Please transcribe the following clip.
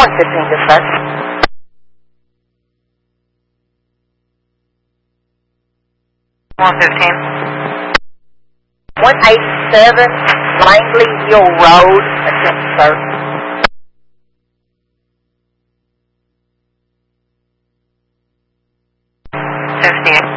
115 dispatch. 115. 187 Langley Hill Road, attention sir. 58.